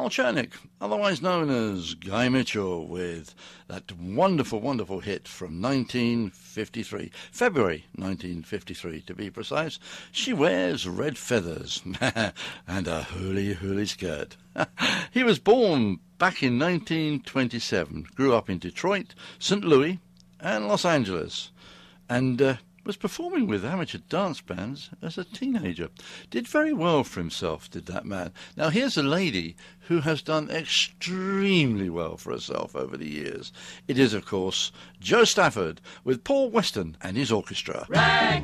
Carl Chernick, otherwise known as Guy Mitchell, with that wonderful, wonderful hit from 1953, February 1953 to be precise. She wears red feathers and a hooly skirt. He was born back in 1927, grew up in Detroit, St. Louis and Los Angeles, and was performing with amateur dance bands as a teenager. Did very well for himself, did that man. Now here's a lady who has done extremely well for herself over the years. It is, of course, Jo Stafford with Paul Weston and his orchestra. Ragtime!